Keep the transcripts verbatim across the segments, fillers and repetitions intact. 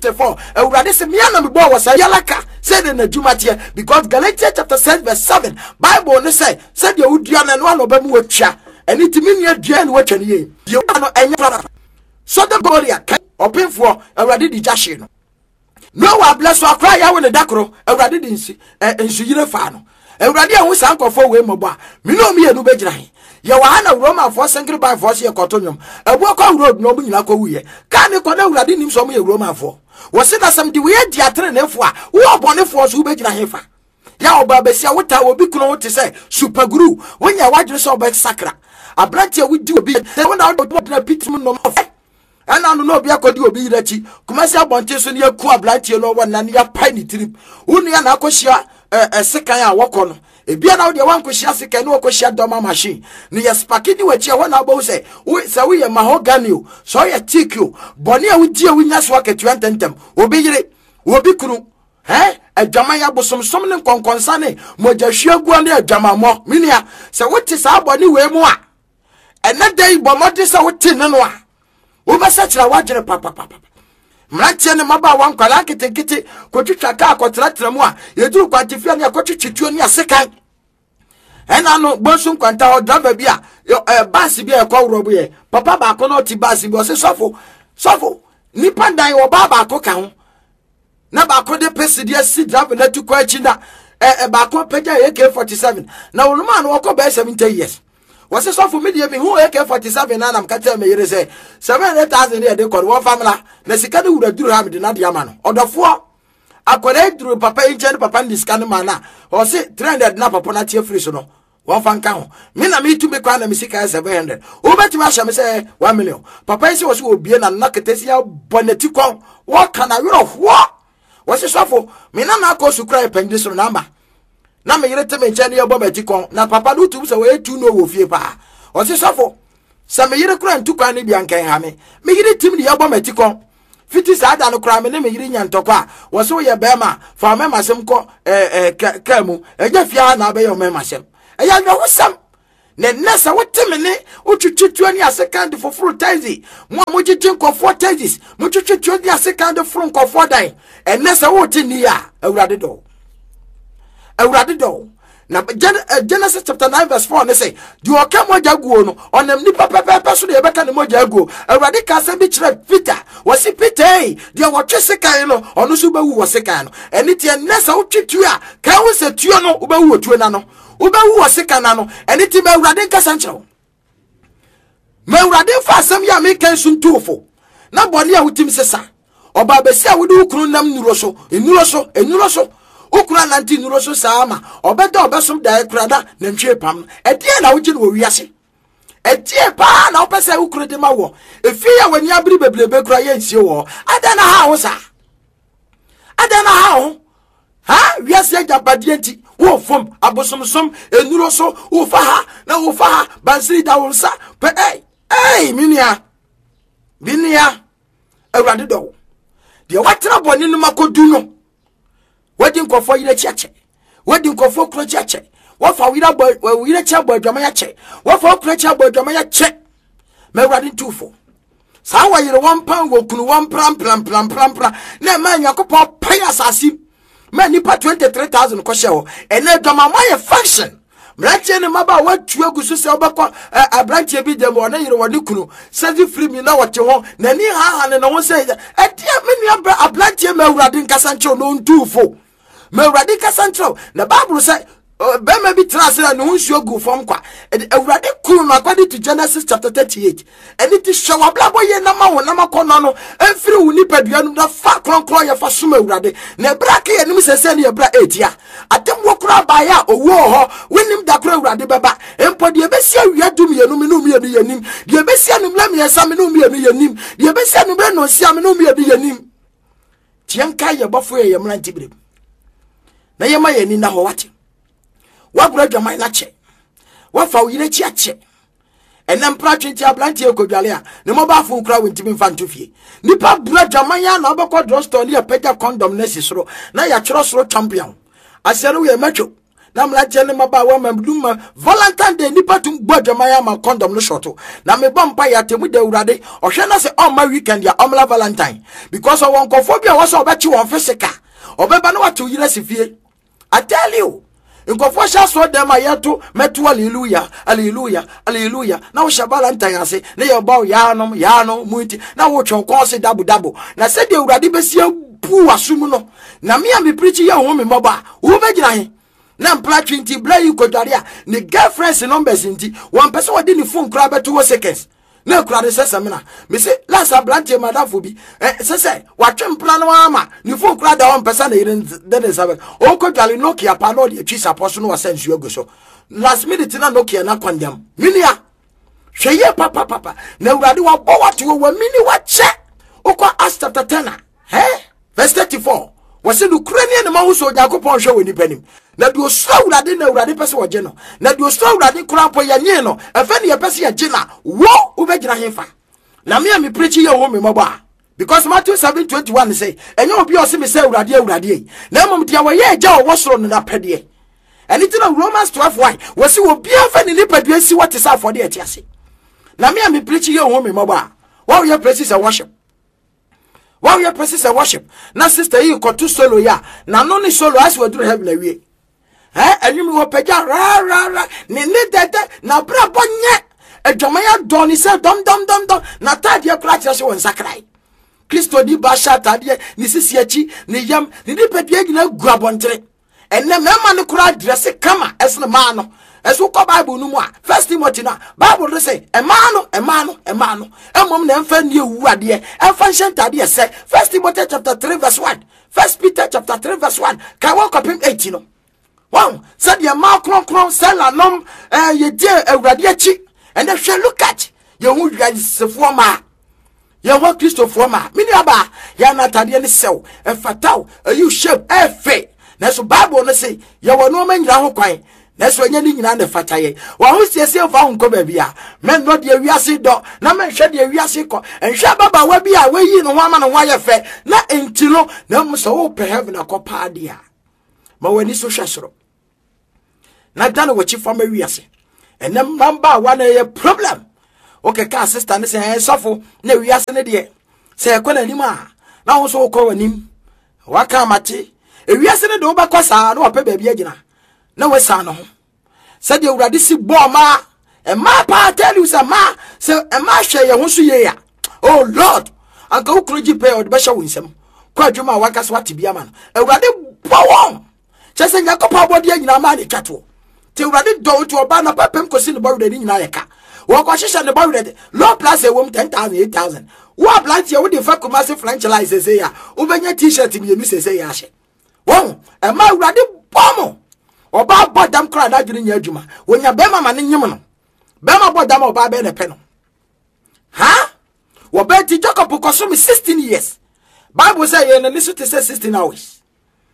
fifty-four. Awurade se me na me bo was yalaka said in the Jumatia because Galatians chapter six verse seven Bible ne say said you dua na no anoba mu atwa eni timi ne dua na watwa ne ye you no enya so the body open for Awurade di jashe no no wa bless wa cry ya we ne dakoro Awurade di nsi ensu yire fa no Awurade ehun san kofo we mobo a me no me enu begira he ye wa na Roman for singre by force ye kotonyom ebu ko road no mu nyina ko wuye ka ne ko na Awurade nim so mo ye Roman for wo se na sam di we di atre ne fo a wo obone fo so begira he fa ya oba besia wota obi kuno wote say super guru wonya wadre so oba sakra abrante we di obi wo na na pitrum no of ana no no obi akodi obi irachi kumasi abonte so ne yaku abrante no wo na ne ya pai ni trip wonu ya na akohia eh sekan a wokọ no ebia na wo de wankohia sekan no wakohia doma machine ne ya spakidi wachi ho na abo say we say we mahogany o so ya teak o boni a wudi a wunya so aketu ententem obi yire obi kunu eh adwama ya bosomsom ne konkonsa ne mogahwe agu ne adwama mo minia say wote sa boni we mu a ene dai bomode say wote ne no a wo ba sa kira wagere papa papa mrantie ne maba wan kwala ketekete kotwitwa ka akotratra mu a yeduru kwantifia ne akotwitwituo ne asekan ena no bonsun kwanta ho driver bia eh bus bia ekwo bo ye papa ba ko no ti bus bi o se sofo sofo ni pandan wo ba ba ko ka ho na ba ko de pesidie si driver na tu kwa achi na eh ba ko peja A K forty-seven na woluma no wo ko ba seventy years was so for me me who A K forty-seven na am kata me yere say seven hundred thousand e de ko one family na sika de wura duru ha me de na de ama no odofo akore duru papa inche papa ndiska no mana o say three hundred na papa na tie free so no one fan kan ho me na me tu me kwa na me sika seven hundred o beti ma sha me say one million papa isi wo so obie na na ketesi ya boneti kon what can I of what was so for me na na ko sukra e pendi so number na me yere teme nche ne yobo beti kon na papa no tu so we tu no wo fie pa o se sofo sa me yere kura ntu kwa ne bia nkan ha me me yere tim ne yobo beti kon fiti sa ada no kura me ne me yere nya ntokwa wo so ye be ma fa me masem ko eh eh ka mu eja fia na be yo me masem eya no wosam ne nesa woteme ne otwitwitu ani asekand for fruit taxi mo amogigin ko for taxis mo twitwitu ani asekand fruit ko for dan enesa wotini ya awurade do awurade do na Genesis chapter nine verse four ne say di o ka moja guo no onam ni papa papa so de be ka ne moja guo awurade ka se bi kire Peter wasi Peter di o twe sekan no ono so bawu wo sekan no eni tie nesa wotwitu a ka wo se tuo no wo bawu otuo na no wo bawu wo sekan na no eni tie ba awurade ka sanchero ma awurade fa asem ya me kan suntufo na boni a wutim sesa oba besi a wudi ukunu nam nuro so enuro so enuro so ukura nanti nuro so sama obeda obesom da ekrada na ntwe pam edie na wugi no wiase edie pa na opese ukuru de mawo efi ya wani abiri bebrebe kura ye nsie wo adana ha wo sa adana ha wo ha wiase agabade nti wo fom abosomsom enuro so wo fa ha na wo fa ha bansiri da wo sa pe eh eh minia binia awurade do de watera boni no makodu no wadi nkofo yire chiache wadi nkofo kro chiache wafa wira boy wira chia boy dwama ya che wafa kro chia boy dwama ya che me awurade ntufo sa wa yire one pound wo kunu one pram pram pram pram pram na ma nyakopo pay asasi ma nipa twenty-three thousand ko shewo ene dwama ma ye function mrache ne maba watu agusu se obakọ abranche bi dem wona yire woni kunu sezi free mi na wote ho na ni ha ha ne no wo se etia me ni abranche ma awurade nkasa nche no ntufo ma awurade nkasa nche na bible say be ma bi trase na no nsuo gu fom kwa awurade kunu no according to Genesis chapter thirty-eight and it is show ablabo ye na ma wona makono no enfiri woni padua no da fa kronkron ye fa soma awurade na brake ye nim sese ne ye bra etia atem wokura ba ya owo ho wenim da kura awurade beba empo de besi awia dum ye no me no me ye yenim de besi anum la me yesa me no me ye yenim de besi anum la no sia me no me ye yenim tienka ye bofo ye yemra ntibire na ye ma ye ni na ho wate wabura dwama na che wafa uyire chi ache enam pra twenti ablanti ekodwale a ne mo ba fu kra wentimi mfa ntofie nipa bura dwama ya na obekọ drugstore ne pega condom na sisoro na ya choro soro champion asere we matwo na mla jene maba wa mamduma Valentine Day nipa tum bodwa maya ma condom no shoto na me bompa ya temu de urade ohwe na se on my weekend ya omla Valentine because of one kophobia was obechi won physical obeba na watu yire sifie. I tell you nkofo sha so dem ayeto meto hallelujah hallelujah hallelujah na wo sha Valentine ase na ye ba ya no ya no muti na wo twon ko se dabu dabu na se de urade besia pu asum no na me am preach ye ho me moba wo begina he na mpla twenty bla yi kodware a ni girlfriends numbers nti one person wodi ni phone kra beto wo seconds na kra de sesa me na me say last ablantie madam fo bi eh sese watwe mpla no ama ni phone kra da one person na yin de seven o kodware Nokia pa no de twisa poso no wasensu ago so last minute na Nokia na condemn minia hweye papa papa na urade wa bo wate wo mini wa che okwa Acts chapter ten eh verse thirty-four wase no Ukrainian ma hu so Yakobon hwe woni panim na do so urade na urade pese wo je no na do so urade krampo ya nye no efe ne ye pese ya je na wo ubegina hefa na me am preach ye wo me moba because Matthew seven twenty-one say enye obi o se me say urade urade na mom dia wo ye agya wo soro no na pede eni ti na Romans twelve one wase wo bia fa ne nipadua si what is for the etiase na me am preach ye wo me moba wo ye preach say worship. While you practice a worship, na sister you got two solo ya, na no ni solo as we do heaven away. Eh, and you will pay ra ra ra, ni ni dede, na bra bonye, a Jamaya doni se dom dom dom dom, na tadia cratch one sakrai. Christo di basha tadia, ni sisiachi, ni yam, ni di pepieg na grabontre. And the man no cry dress kama, as the mano. As we call Bible no more. First Timothy na Bible say a mano, a mano, a mano. A mom nem fen you wadie. And function tadia say First Timothy chapter three verse one. First Peter chapter three verse one. Can walk up him eighteen. Wow, said your mouth cron cron sell a nom eh ye dear a radiachi. And they shall look at your wood guys former. Your work Christo former. Miniaba, yana tadian sell a fatal a you shape a fe. That's what Bible no say you were no man yaho kwai. That's when you need to fataye. Well, who's the same found Cobebia? Men not the Riasi dog, no man shed the Riasico, and Shababa will be away in a woman and wire fair, not until no must open heaven a copadia. But when it's so shasro. Not done what you from a Riasi. And then number one a problem. Okay, car sister, and say, suffer, no Riasan dear. Say, I couldn't anymore. Now so call him. Wakamati. A Riasan do back was I know a baby. No we sano said you radisi bo ma e ma pa tell you say ma say e ma hwe ye ho so ye ya oh Lord anka ukroji pay od be hwe winsem kwa dwuma waka so ate bia ma no ewrade bo won chese nyakopa bodi anyina ma ne twato te ewrade do to oba na papem kosi ne bawre ni nyina yeka wo kwa hwehwe ne bawre low plus e wom ten thousand eight thousand wo plant ye wo de fa commercial franchise say ya wo benya t-shirt mi enu say ya hye won e ma ewrade bomo oba bodam kra da dwene nya adwuma wonya bema ma ne nyim no bema bodam oba be ne pe no ha wo be ti Jacob koso me sixteen years Bible say ye ne so te say sixteen hours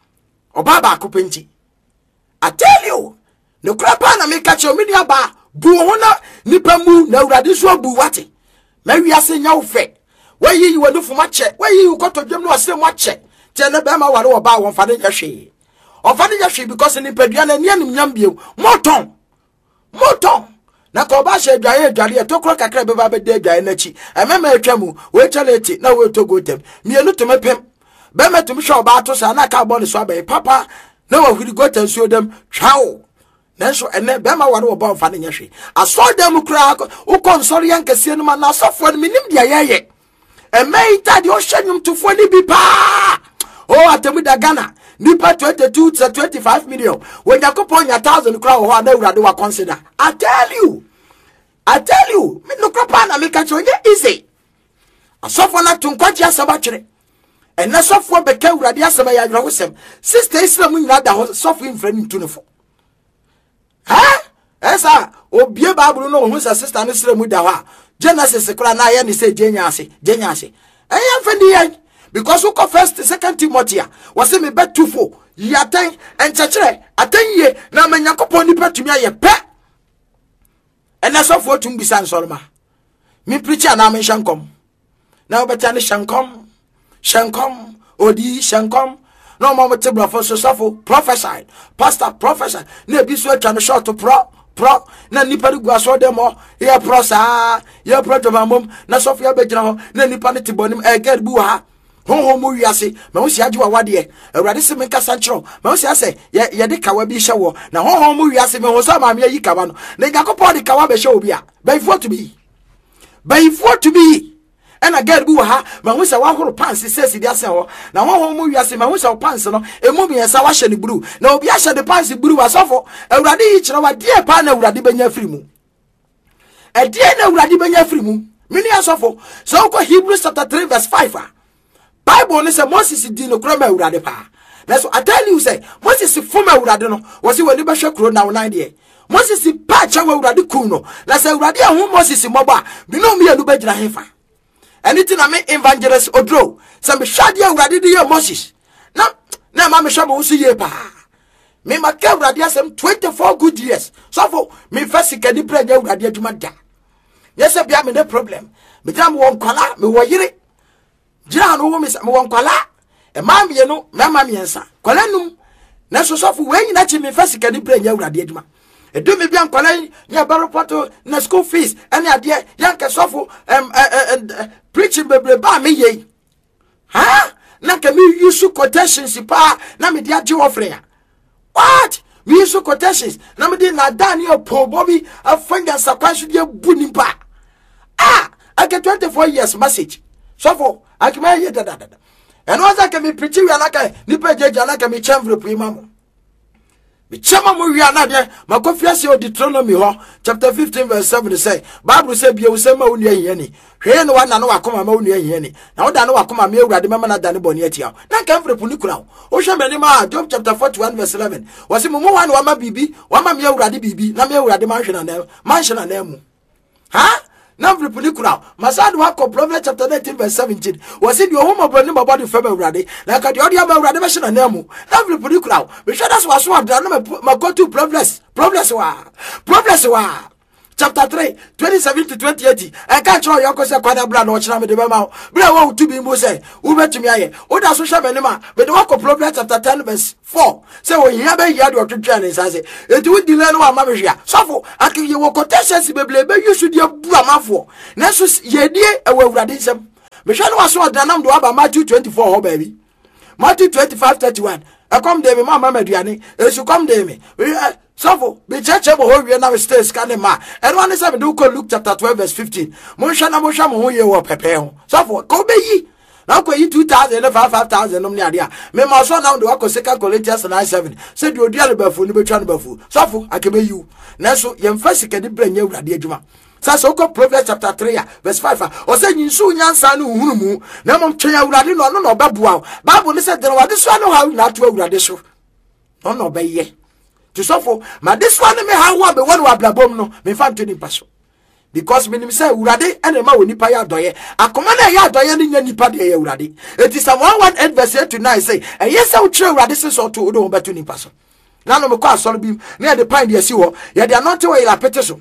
oba ba akopenti I tell you no krapa na me catch me dia ba bu ho na nipa mu na urade so bu wate ma wiase nya wo fe wayi yi wonu fuma che wayi yi ko to dwem no ase mo che te ne bema ware oba won fa de nya hwe ofani ya hwe because ni padua na ni anim nyambie moton moton na ko ba hwe dwaye dware to kro kakra be ba be de dwaye na chi emema atwamu we chaleti na we to go tem mienu to mepem be metum hwe oba to sa na ka bo ne so abai papa na wa huri go tem so dem twawo na so ene be ma ware oba ofani ya hwe aso dem kra u konsori yankase no ma na sofo ni minim dia yeye emeita de o hwenum tofo ni bi pa o atemu da Ghana nipa twenty-two to twenty-five million when you coupon your thousand crowd or na urade wa consider I tell you I tell you me no crapa na me catch you easy asofo na tunkwaji asaba kire and na sofo be ka urade asaba ya dwa hosem sister islam nyina da sofo infrani tunefo ha esa obie bible no ho sa sister no islam da ho Genesis kra na ya ni say jenya ase jenya ase eya fandi yan because who go first second Timothy was me bet two four yaten and chachere aten ye na manyankopon ni petumi aye pe ena so for tum bisan solma me preacher na me shankom na obeta ne shankom shankom odi shankom no mama tebra for so suffer prophesy pastor prophesy na bi so atwa no short to pro pro na nipa de guaso dem ho ye pro sa ye pro to mamom na sofia be gina ho na nipa ne tibonim e gad bu ha honhom mu wiase me ho sia giwa wade awurade se me kasa nchiro me ho sia se ye ye de kawa bi hye wo na honhom mu wiase me ho so ma me yi kawa no na yakopɔ de kawa be hye obi a by for to be by for to be and a gad bu ha me ho sia wa horo pants se si dia se ho na honhom mu wiase me ho sia pants no emu bi ensa wa hye ne buru na obi a hye de pants buru wasofo awurade yi kire wa die pa na awurade benya firi mu e die na awurade benya firi mu mini asofo so ko Hebrews chapter three verse five ah Bible ne say Moses di no kro ma awurade pa na so I tell you say Moses fuma awurade no wo se wani ba hwe kro na wonan de Moses pa cha awurade ku no na say awurade ahun Moses moba bi no me anu ba gina hefa anything na me evangelist odro say me hwade awurade de Moses na na ma me hwe mo so ye pa me ma ka awurade asem twenty-four good years so for me first kadi prayer awurade aduma da yes bia me the problem me jam won kwala me wo yire Jira no wo me won kwala e ma me no me ma me ensa kwala num na so so fu we nyina chi me fa sika ni bra nya awurade adwuma e do me bia kwala nya baro poto na school fees ene ade yanka so fu em preaching bebre ba me ye ha na ka me use quotations pa na me dia je ofre what me use quotations na me di na dani opo bobi afanga sakwansu dia buni pa ah I get twenty-four years message so for akima ye da da da and once I can be preaching we anaka nipa jeje anaka me chambre pu imam me chama mo wi anade makofia se Deuteronomy ho chapter fifteen verse seven say Bible say bia wo sema wonu ahiye ni hwe no wana no wakoma ma wonu ahiye ni na wo da no wakoma me awurade mema na da ne boni atia na kamfre pu ni kura wo hwe me ni ma Job chapter forty-one verse eleven wase mo mo wan wa ma bibi wa ma me awurade bibi na me awurade ma hwe na na ma hwe na na mu ha na vripuni kura masadu wako Proverbs chapter nineteen verse seventeen was it your home of the body fema urade na ka di odi ama urade be shina na mu na vripuni kura we sure that's what so adra na ma go to Proverbs Proverbs wa Proverbs wa chapter three twenty-seven to twenty-eight I can't try your cause kwada bra na ochina me de be ma bra wo to be mo say wo betumi aye wo da social me ma be de wako Proverbs chapter ten verse four say wo hia be hia de otwetwa ne say eti wo dile no ama be hia sofo akiye wo quotations beble be yusu de bu amafo na so ye die e wo awurade nsem me hwa no waso odanam do aba Matthew twenty-four ho baby Matthew twenty-five thirty-one e come de me ma ma maduane e su come de me Sofo, be church ebo ho wie na we stay scan ma. And one is do ko Luke chapter twelve verse fifteen. Mo hwa na mo hwa mo ho ye wo pepe ho. Sofo, ko be yi. Na ko yi two thousand and five thousand no ne ade a. Me ma so na do ko Second Corinthians nine seven. Say do odi albafu ni betwa no bafu. Sofo, akebe yi. Na so ye mfa sika di bra nya awurade adwuma. Sa so ko Proverbs chapter three verse five. O say nyinsu nyansa no hunu mu. Na mo twen awurade no no no baboa. Bible ni say de wade so no ha na to awurade so. No no be ye. To suffer, ma this one me how one be one wa blabom no me fan to ni paso because me nim say urade ene ma woni pa ya doye akoma na ya doye ni nya nipa de ya urade it is Psalm one eighteen verse eight to nine say e yes say utre urade se so to do beto ni paso na no me kwa asoro bi na de pan de asi ho ya de anote we la pete so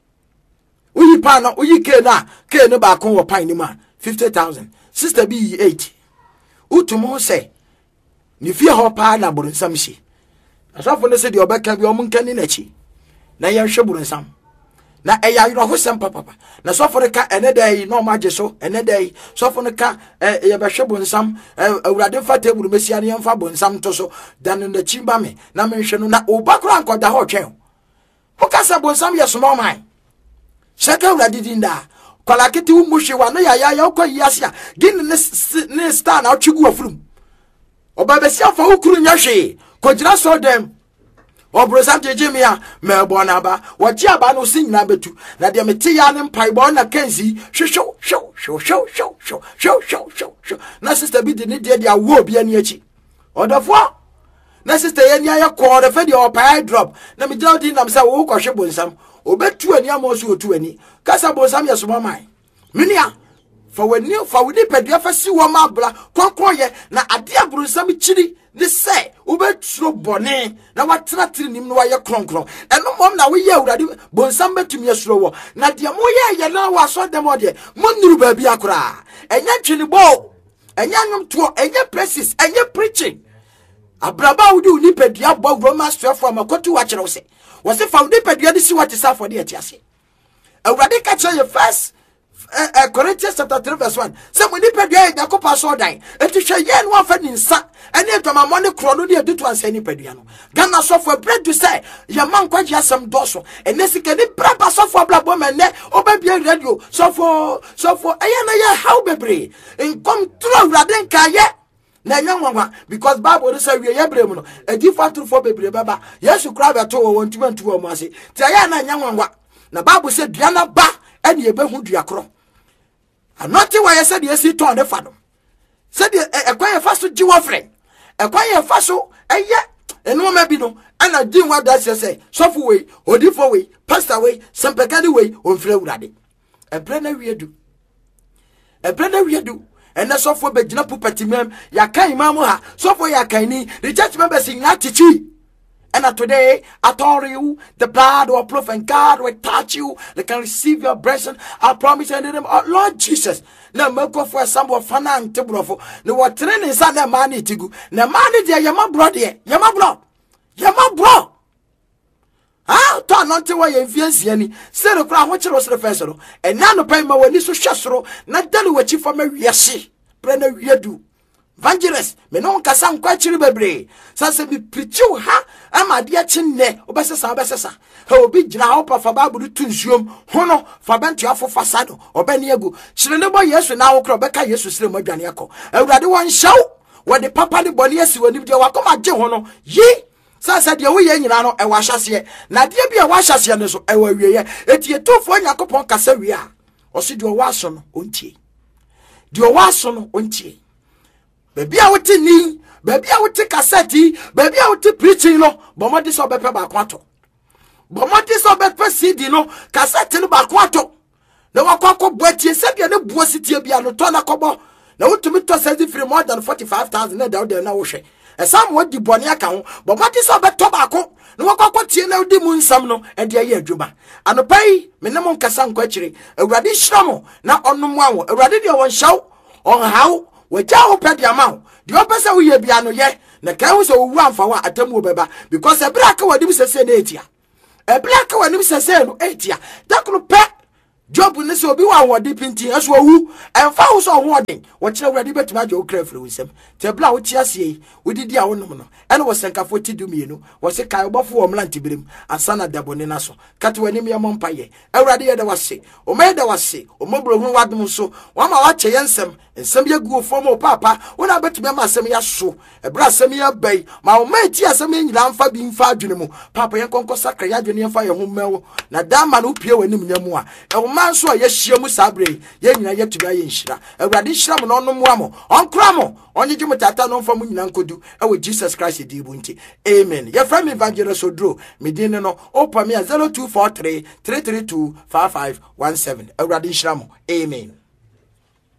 uyi pa no uyi ke na ke no ba kon wo pan ni ma fifty thousand sister be eight utumo say ni fie ho pa na boro nsam shi asafo ne se de obeka bi omunkani na chi na ye hwe buru nsam na eya yiro hosem papa na sofo ne ka ene dai no ma so ene dai sofo ne ka ye be hwe buru nsam awurade fa teburu mesia ne yemfa buru nsam to so dan na chimba me na me hwe no na obakura nkoda ho twen ho kasa buru nsam ye small man shaka awurade dinda kwala kiti wu muhwe wa no ya ya ya kwa yiasia gin ne ne star na otwigu afurum obabesia fa ukuru nya hwe kojira so dem obrosa jejemia mebo na ba waji aba no sin na betu na de meti ya ne mpai bo na kansi hwehwo hwo hwo hwo hwo hwo hwo hwo na sister bi de ne de de awo obi ani achi odofo na sister ye ni aye ko de fe de opai drop na me jodi nam say wo ko hwe bonsam obetu ani amoso otu ani kasa bonsam ye so mai minia fa wani fa wudi pedua fa si wo ma bla konkon ye na ade abronsam chiri ne say ubetro bone na watena tiri nim no waye kronkron eno mom na we ye awurade bonsam betumi asuro wo na de mo ye ye na wa so dem ode mo nuru ba bi akora enya twini bo enya nwom to enya praises enya preaching abraba wudi unipadua bɔ Romans twelve for makotu wa kyerɛ wo sɛ wo se fa unipadua de si what is for the atiase awurade ka kyerɛ yɛ first uh, uh, Corinthians chapter three verse one sɛ mo nipadua yɛ Nyankopɔn so dan enti hwɛ yɛ no afa ni nsa ɛne ntoma mo ne kro no de adu to ansa nipadua no Ghana so for bread to say yɛ man kwagye asɛm dɔso ɛne sika ni braba so for blabo mɛnɛ obabia radio so for so for ɛyɛ na yɛ how bebre nkom tro awurade nka yɛ na nyanwanwa because Bible no say we yebrem no edi fatu for bebre baba Yesu kra beto wo ntuma ntuwa mo ase ti aya na nyanwanwa na Bible say duana ba ene yebehu duakro anoti wa yesa de esi ton de fa no se de ekwan ye faso ji wo frɛ ekwan ye faso eye eno ma bi no ana din wa da se say sofo we odifo we pastor we sempekani we onfre wurade ebre na wiedu ebre na wiedu and so for begina pupatimem ya kan imam ha so for ya kan ni the church members in attitude and today I told you the blood of proof and God will touch you. They can receive your blessing. I promise you in the name of Lord Jesus. Now make for some of fanan tebro no what training is na money tigu na money there yama bro there yama bro yama bro ah to anonte wa ye mfiansi ani se no kra ho kire so first no and na no pay ma wani so hwesoro na dali wachi fa ma wiase pre na wiedu evangelist me no nkasa nkwa kire bebre sanse bi preachu ha ama de achi nne obesesa obesesa ha obi gira ho pa fa babu tu nsuom ho no fa bantu afofa sado obani agu kire ne bo Yesu na wo kra obeka Yesu sire mo adwane akọ awurade won hyaw wo de papa de boni asi woni de wakoma gye ho no yi sasa de wo ye nyina no e wa hyase na de bia wa hyase ne so e wa wieye etie tofo Yakopon kasa wi a o se de wo aso no ontie de wo aso no ontie bebi a wote ni bebi a wote cassette bebi a wote preaching no bomodi so bepe ba kwato bomodi so bepe C D no cassette no ba kwato na wakoko boatie se bia ne buo sitie bia no to na kobo na wotumi to send free more than forty-five thousand na dawo de na wo hwe esam wodi bone aka ho bomodi so beto ba ko na wakoko tie na wodi mu nsam no e de ye adwuma anopai me ne mo nkasa nkwa kire awurade hyiramo na onom awo awurade de won hyaw on haw waja ho pedi amaw de opese wo ye bia no ye na kan wo so wu amfa wa atamu beba because e bra ka wadi sese na etia e bra ka wadi sese no etia dakno pe job ne so obi wa wodi pinti aso wu emfa wo so ho odin wo kire wadi betuma je wo kra firi wisem te bra wo tia sie wo didi a wo nom no ene wo senkafo ti dumienu wo se kai obofo wo mlanti birim asana dabone na so kate wani me yampa ye awrade ye da wase o me da wase o mobro hu wadum so wa ma wa che yensem ensem ye guo fo mo papa wo na betuma ma asem ya so e bra asem ya bai ma wo ma ti asem nyira mfa bi mfa adwene mu papa ye konko sakra ya adwene mfa ye ho mewo na dama no pie wani mnyamu a e manso ye hia mu sabre ye nyina ye tuba ye nhira awrade hira mo no no mo amo onkra mo onye jimu tata no mfa mu nyina nkodu e we Jesus Christ di bunti amen ye from evangelist Odro medin no opa me zero two four three three three two five five one seven awrade hira mo amen.